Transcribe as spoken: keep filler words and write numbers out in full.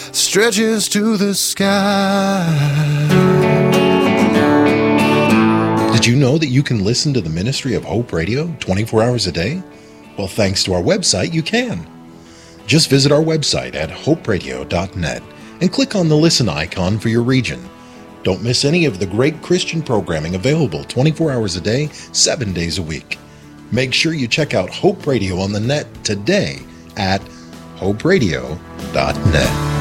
stretches to the sky. Did you know that you can listen to the Ministry of Hope Radio twenty-four hours a day? Well, thanks to our website, you can. Just visit our website at hope radio dot net and click on the listen icon for your region. Don't miss any of the great Christian programming available twenty-four hours a day, seven days a week. Make sure you check out Hope Radio on the net today at hope radio dot net.